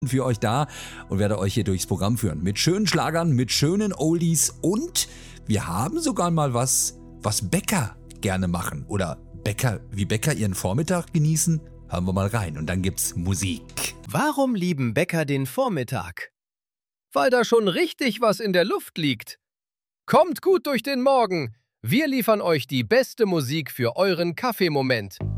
für euch da und werde euch hier durchs Programm führen. Mit schönen Schlagern, mit schönen Oldies und wir haben sogar mal was Bäcker gerne machen oder wie Bäcker ihren Vormittag genießen. Hören wir mal rein und dann gibt's Musik. Warum lieben Bäcker den Vormittag? Weil da schon richtig was in der Luft liegt. Kommt gut durch den Morgen. Wir liefern euch die beste Musik für euren Kaffeemoment.